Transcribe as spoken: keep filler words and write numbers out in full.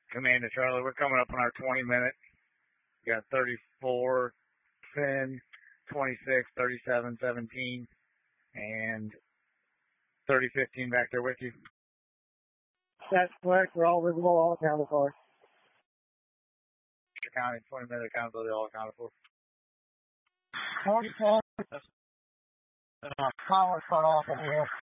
Commander Charlie, we're coming up on our twenty minute. We got thirty-four, ten, twenty-six, thirty-seven, seventeen, and thirty, fifteen back there with you. That's correct. We're all visible, all accounted for. County, twenty minute accountability, all accounted for. forty-four. Uh, power cut off over here.